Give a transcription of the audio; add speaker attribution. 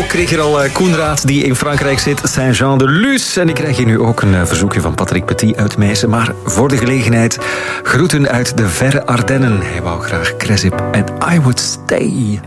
Speaker 1: Ook kreeg je al Koenraad, die in Frankrijk zit, Saint-Jean-de-Luz. En ik krijg hier nu ook een verzoekje van Patrick Petit uit Meissen. Maar voor de gelegenheid, groeten uit de verre Ardennen. Hij wou graag Cresip en I Would Stay.